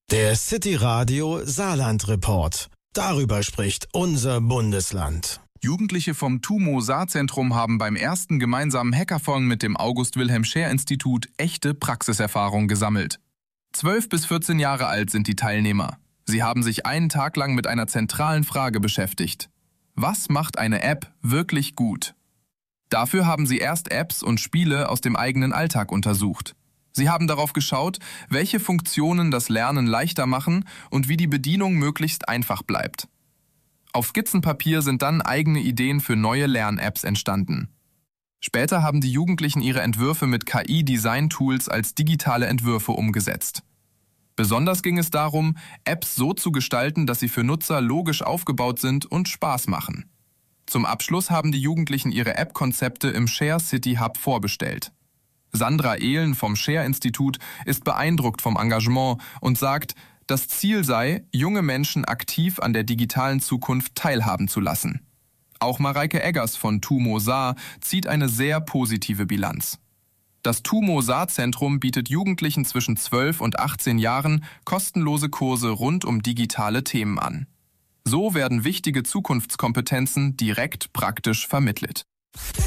Der City Radio Saarland Report. Darüber spricht unser Bundesland. Jugendliche vom TUMO-Saarzentrum haben beim ersten gemeinsamen Hackathon mit dem August-Wilhelm-Scheer-Institut echte Praxiserfahrung gesammelt. 12 bis 14 Jahre alt sind die Teilnehmer. Sie haben sich einen Tag lang mit einer zentralen Frage beschäftigt. Was macht eine App wirklich gut? Dafür haben sie erst Apps und Spiele aus dem eigenen Alltag untersucht. Sie haben darauf geschaut, welche Funktionen das Lernen leichter machen und wie die Bedienung möglichst einfach bleibt. Auf Skizzenpapier sind dann eigene Ideen für neue Lern-Apps entstanden. Später haben die Jugendlichen ihre Entwürfe mit KI-Design-Tools als digitale Entwürfe umgesetzt. Besonders ging es darum, Apps so zu gestalten, dass sie für Nutzer logisch aufgebaut sind und Spaß machen. Zum Abschluss haben die Jugendlichen ihre App-Konzepte im Share City Hub vorbestellt. Sandra Ehlen vom Scheer-Institut ist beeindruckt vom Engagement und sagt, das Ziel sei, junge Menschen aktiv an der digitalen Zukunft teilhaben zu lassen. Auch Mareike Eggers von TUMO Saar zieht eine sehr positive Bilanz. Das TUMO Saarzentrum bietet Jugendlichen zwischen 12 und 18 Jahren kostenlose Kurse rund um digitale Themen an. So werden wichtige Zukunftskompetenzen direkt praktisch vermittelt.